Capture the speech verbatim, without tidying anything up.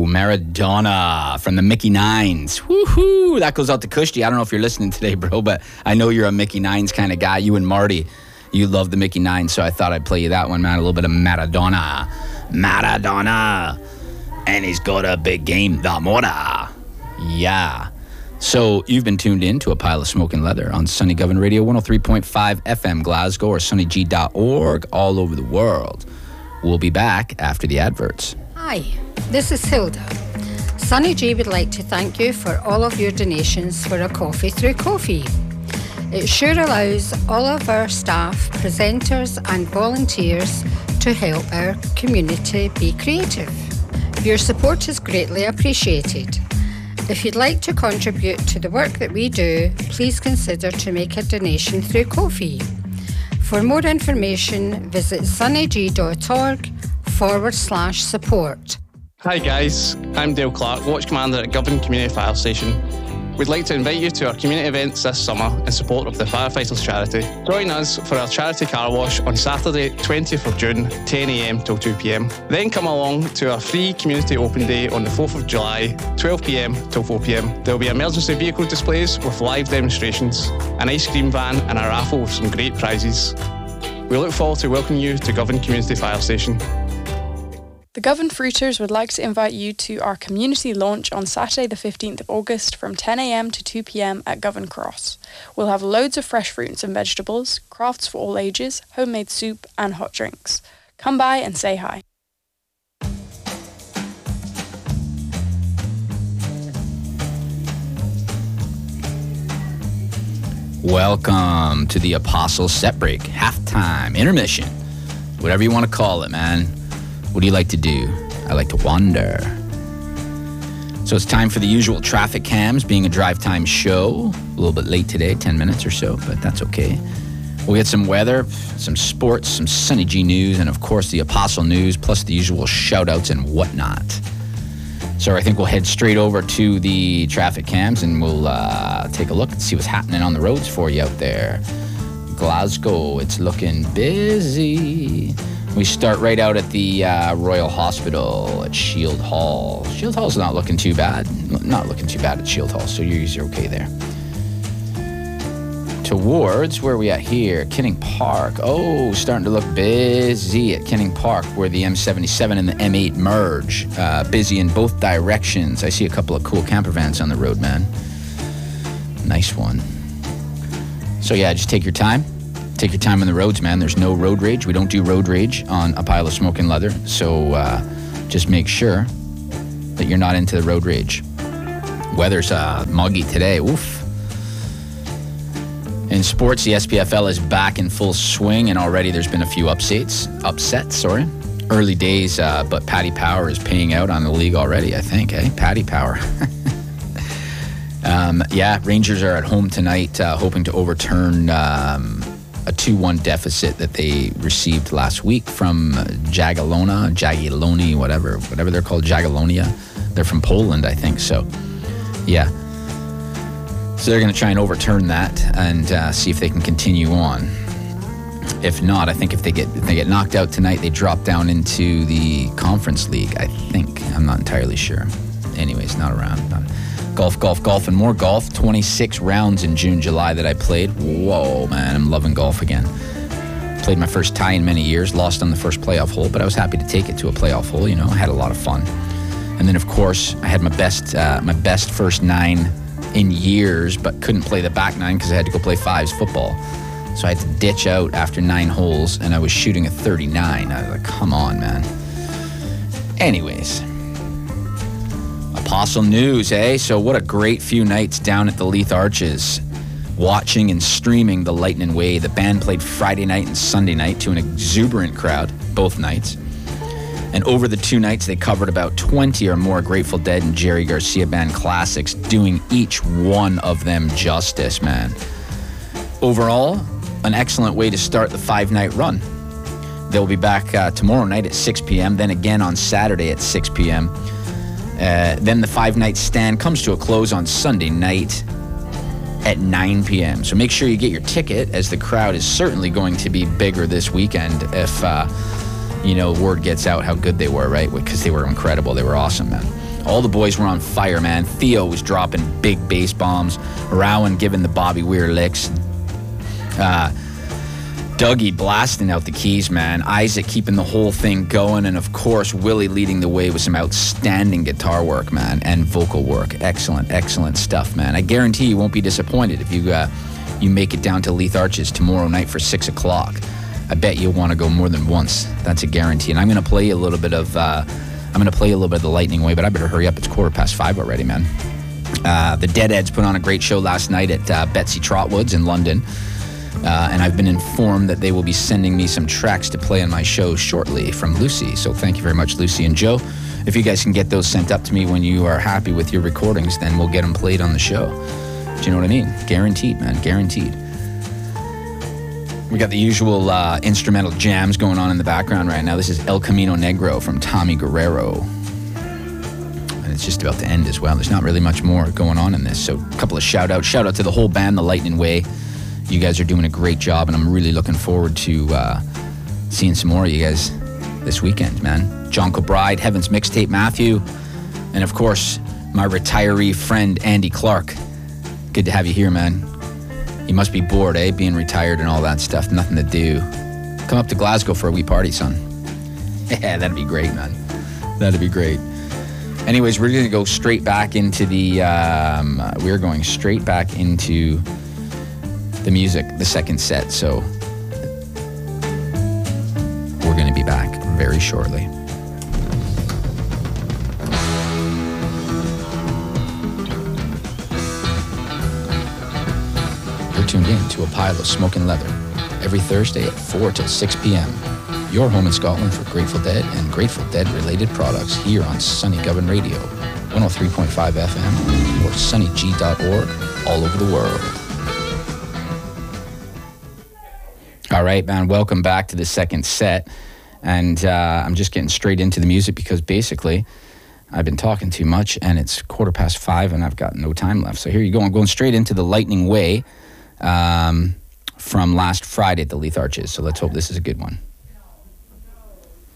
Ooh, Maradona from the Mickey Nines. Woohoo! That goes out to Kushti. I don't know if you're listening today, bro, but I know you're a Mickey Nines kind of guy. You and Marty, you love the Mickey Nines, so I thought I'd play you that one, man. A little bit of Maradona. Maradona. And he's got a big game, the Mora. Yeah. So you've been tuned in to A Pile of Smoking Leather on Sunny Govan Radio, one oh three point five F M Glasgow or sunny g dot org all over the world. We'll be back after the adverts. Hi, this is Hilda. Sunny G would like to thank you for all of your donations for a coffee through Ko-fi. It sure allows all of our staff, presenters and volunteers to help our community be creative. Your support is greatly appreciated. If you'd like to contribute to the work that we do, please consider to make a donation through Ko-fi. For more information, visit sunnyg.org forward slash support. Hi guys, I'm Dale Clark, Watch Commander at Govan Community Fire Station. We'd like to invite you to our community events this summer in support of the Firefighters Charity. Join us for our charity car wash on Saturday, twentieth of June, ten a m till two p m. Then come along to our free community open day on the fourth of July, twelve p m till four p m. There will be emergency vehicle displays with live demonstrations, an ice cream van and a raffle with some great prizes. We look forward to welcoming you to Govan Community Fire Station. The Govan Fruiters would like to invite you to our community launch on Saturday the fifteenth of August from ten a m to two p m at Govan Cross. We'll have loads of fresh fruits and vegetables, crafts for all ages, homemade soup and hot drinks. Come by and say hi. Welcome to the Apostle Set Break, halftime, intermission, whatever you want to call it, man. What do you like to do? I like to wander. So it's time for the usual traffic cams, being a drive time show. A little bit late today, ten minutes or so, but that's okay. We'll get some weather, some sports, some Sunny G news, and of course the Apostle news, plus the usual shout outs and whatnot. So I think we'll head straight over to the traffic cams and we'll uh, take a look and see what's happening on the roads for you out there. Glasgow, it's looking busy. We start right out at the uh, Royal Hospital at Shield Hall. Shield Hall's not looking too bad. Not looking too bad at Shield Hall, so you're, you're okay there. Towards, where are we at here? Kinning Park. Oh, starting to look busy at Kinning Park, where the M seventy-seven and the M eight merge. Uh, busy in both directions. I see a couple of cool camper vans on the road, man. Nice one. So yeah, just take your time. Take your time on the roads, man. There's no road rage. We don't do road rage on A Pile of Smoking Leather. So uh, just make sure that you're not into the road rage. Weather's uh, muggy today. Oof. In sports, the S P F L is back in full swing, and already there's been a few upsets. Upsets, sorry. Early days, uh, but Paddy Power is paying out on the league already, I think, eh? Paddy Power. um, yeah, Rangers are at home tonight, uh, hoping to overturn um, a two one deficit that they received last week from Jagiellona, Jagielloni, whatever, whatever they're called, Jagiellonia. They're from Poland, I think, so yeah. So they're going to try and overturn that and uh, see if they can continue on. If not, I think if they get if they get knocked out tonight, they drop down into the Conference League, I think. I'm not entirely sure. Anyways, not around. Not. Golf, golf, golf, and more golf. twenty-six rounds in June, July that I played. Whoa, man, I'm loving golf again. Played my first tie in many years. Lost on the first playoff hole, but I was happy to take it to a playoff hole. You know, I had a lot of fun. And then, of course, I had my best uh, my best first nine in years, but couldn't play the back nine because I had to go play fives football. So I had to ditch out after nine holes, and I was shooting a thirty-nine. I was like, come on, man. Anyways, Apostle news, eh? So what a great few nights down at the Leith Arches, watching and streaming the Lightning Way. The band played Friday night and Sunday night to an exuberant crowd, both nights. And over the two nights, they covered about twenty or more Grateful Dead and Jerry Garcia Band classics, doing each one of them justice, man. Overall, an excellent way to start the five-night run. They'll be back uh, tomorrow night at six p m, then again on Saturday at six p m Uh, then the five-night stand comes to a close on Sunday night at nine p m So make sure you get your ticket, as the crowd is certainly going to be bigger this weekend if... Uh, you know, word gets out how good they were, right? Because they were incredible. They were awesome, man. All the boys were on fire, man. Theo was dropping big bass bombs. Rowan giving the Bobby Weir licks. Uh, Dougie blasting out the keys, man. Isaac keeping the whole thing going. And, of course, Willie leading the way with some outstanding guitar work, man, and vocal work. Excellent, excellent stuff, man. I guarantee you won't be disappointed if you uh, you make it down to Leith Arches tomorrow night for six o'clock. I bet you'll want to go more than once. That's a guarantee. And I'm going to play a little bit of... Uh, I'm going to play a little bit of the Lightning Way, but I better hurry up. It's quarter past five already, man. Uh, the Deadheads put on a great show last night at uh, Betsy Trotwood's in London. Uh, and I've been informed that they will be sending me some tracks to play on my show shortly from Lucy. So thank you very much, Lucy and Joe. If you guys can get those sent up to me when you are happy with your recordings, then we'll get them played on the show. Do you know what I mean? Guaranteed, man. Guaranteed. We got the usual uh, instrumental jams going on in the background right now. This is El Camino Negro from Tommy Guerrero. And it's just about to end as well. There's not really much more going on in this. So a couple of shout outs. Shout out to the whole band, The Lightning Way. You guys are doing a great job, and I'm really looking forward to uh, seeing some more of you guys this weekend, man. John Kilbride, Heaven's Mixtape, Matthew, and of course, my retiree friend, Andy Clark. Good to have you here, man. You must be bored, eh? Being retired and all that stuff. Nothing to do. Come up to Glasgow for a wee party, son. Yeah, that'd be great, man. That'd be great. Anyways, we're going to go straight back into the... Um, we're going straight back into the music, the second set. So we're going to be back very shortly. Tuned in to a pile of smoking leather every Thursday at four till six p.m. Your home in Scotland for Grateful Dead and Grateful Dead related products here on Sunny Govan Radio, one oh three point five F M or sunny g dot org, all over the world. All right, man, welcome back to the second set. And uh, I'm just getting straight into the music because basically I've been talking too much and it's quarter past five and I've got no time left. So here you go. I'm going straight into the Lightning Way. Um, from last Friday at the Leith Arches. So let's hope this is a good one.